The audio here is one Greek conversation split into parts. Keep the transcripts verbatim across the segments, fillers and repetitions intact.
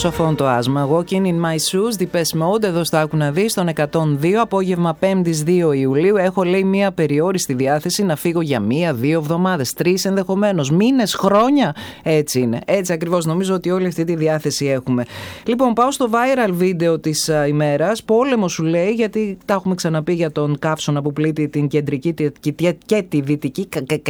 τόσο αυτό το άσμα. Walking in my shoes, Depeche Mode, εδώ στο Άκου να δεις, στον εκατόν δύο, απόγευμα πέμπτης δύο Ιουλίου. Έχω, λέει, μία περιόριστη διάθεση να φύγω για μία, δύο εβδομάδες, τρεις ενδεχομένως, μήνες, χρόνια. Έτσι είναι. Έτσι ακριβώς. Νομίζω ότι όλη αυτή τη διάθεση έχουμε. Λοιπόν, πάω στο viral βίντεο της uh, ημέρας. Πόλεμο σου λέει, γιατί τα έχουμε ξαναπεί για τον καύσωνα που πλήττει την κεντρική και τη δυτική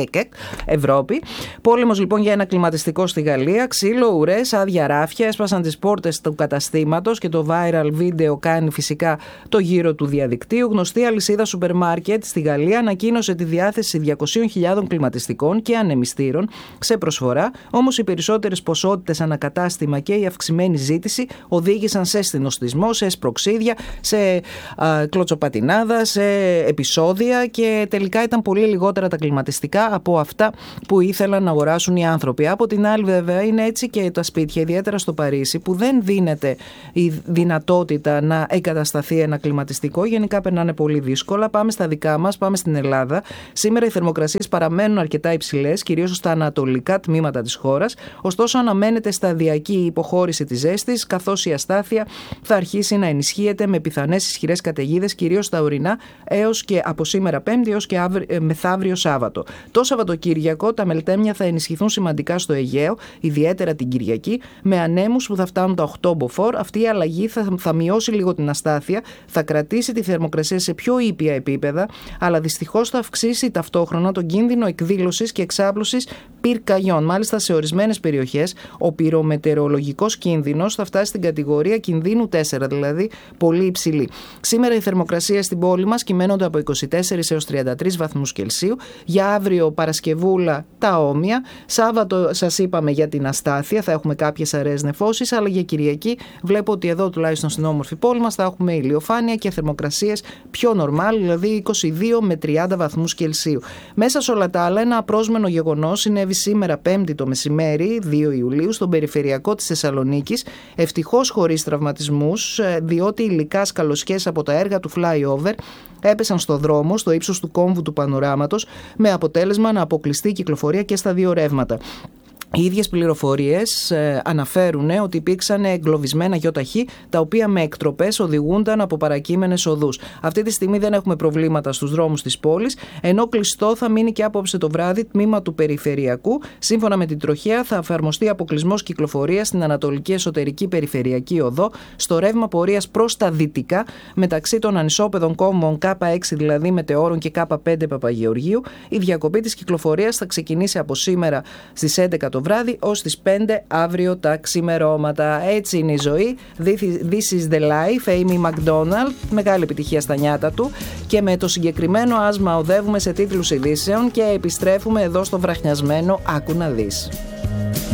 Ευρώπη. Πόλεμος λοιπόν για ένα κλιματιστικό στη Γαλλία. Ξύλο, ουρές, άδεια ράφια, έσπασαν τις πόρτες του καταστήματος και το viral βίντεο κάνει φυσικά το γύρο του διαδικτύου. Γνωστή αλυσίδα σούπερ μάρκετ στη Γαλλία ανακοίνωσε τη διάθεση διακόσιες χιλιάδες κλιματιστικών και ανεμιστήρων σε προσφορά, όμως οι περισσότερες ποσότητες ανακατάστημα και η αυξημένη ζήτηση οδήγησαν σε συνοστισμό, σε σπροξίδια, σε α, κλωτσοπατινάδα, σε επεισόδια και τελικά ήταν πολύ λιγότερα τα κλιματιστικά από αυτά που ήθελαν να αγοράσουν οι άνθρωποι. Από την άλλη, βέβαια, είναι έτσι και τα σπίτια, ιδιαίτερα στο Παρίσι, που δεν δίνεται η δυνατότητα να εγκατασταθεί ένα κλιματιστικό. Γενικά περνάνε πολύ δύσκολα. Πάμε στα δικά μας, πάμε στην Ελλάδα. Σήμερα οι θερμοκρασίες παραμένουν αρκετά υψηλές, κυρίως στα ανατολικά τμήματα της χώρας. Ωστόσο, αναμένεται σταδιακή υποχώρηση της ζέστης, καθώς η αστάθεια θα αρχίσει να ενισχύεται με πιθανές ισχυρές καταιγίδες, κυρίως στα ορεινά, έως και από σήμερα Πέμπτη έως και αύριο, μεθαύριο Σάββατο. Το Σαββατοκύριακο τα μελτέμια θα ενισχυθούν σημαντικά στο Αιγαίο, ιδιαίτερα την Κυριακή, με ανέμους που θα φτάνουν τα οκτώ μποφόρ. Αυτή η αλλαγή θα, θα μειώσει λίγο την αστάθεια, θα κρατήσει τη θερμοκρασία σε πιο ήπια επίπεδα, αλλά δυστυχώς θα αυξήσει ταυτόχρονα τον κίνδυνο εκδήλωσης και εξάπλωσης πυρκαγιών. Μάλιστα, σε ορισμένες περιοχές ο πυρομετεωρολογικός κίνδυνος θα φτάσει στην κατηγορία κινδύνου τέσσερα, δηλαδή πολύ υψηλή. Σήμερα οι θερμοκρασίες στην πόλη μας κυμαίνονται από είκοσι τέσσερα έως τριάντα τρεις βαθμούς Κελσίου. Για αύριο Παρασκευούλα τα όμοια. Σάββατο σας είπαμε για την αστάθεια, θα έχουμε κάποιες αραιές νεφώσεις, αλλά για Κυριακή βλέπω ότι εδώ τουλάχιστον στην όμορφη πόλη μας θα έχουμε ηλιοφάνεια και θερμοκρασίες πιο νορμάλ, δηλαδή είκοσι δύο με τριάντα βαθμούς Κελσίου. Μέσα σε όλα τα άλλα, ένα απρόσμενο γεγονός συνέβη σήμερα Πέμπτη το μεσημέρι, δύο Ιουλίου, στον περιφερειακό της Θεσσαλονίκης, ευτυχώς χωρίς τραυματισμούς, διότι υλικά σκαλωσιές από τα έργα του flyover έπεσαν στο δρόμο, στο ύψος του κόμβου του πανοράματος, με αποτέλεσμα να αποκλειστεί η κυκλοφορία και στα δύο ρεύματα. Οι ίδιες πληροφορίες ε, αναφέρουν ε, ότι υπήρξαν εγκλωβισμένα γιοταχή, τα οποία με εκτροπές οδηγούνταν από παρακείμενες οδούς. Αυτή τη στιγμή δεν έχουμε προβλήματα στους δρόμους της πόλης, ενώ κλειστό θα μείνει και απόψε το βράδυ τμήμα του περιφερειακού. Σύμφωνα με την τροχέα, θα εφαρμοστεί αποκλεισμός κυκλοφορίας στην ανατολική εσωτερική περιφερειακή οδό, στο ρεύμα πορείας προς τα δυτικά, μεταξύ των ανισόπεδων κόμβων Κ έξι, δηλαδή Μετεώρων, και Κ πέντε Παπαγεωργίου. Η διακοπή της κυκλοφορίας θα ξεκινήσει από σήμερα στις έντεκα το βράδυ ως τις πέντε αύριο τα ξημερώματα. Έτσι είναι η ζωή. This is the life. Amy McDonald. Μεγάλη επιτυχία στα νιάτα του. Και με το συγκεκριμένο άσμα οδεύουμε σε τίτλους ειδήσεων και επιστρέφουμε εδώ στο βραχνιασμένο Άκου να δεις.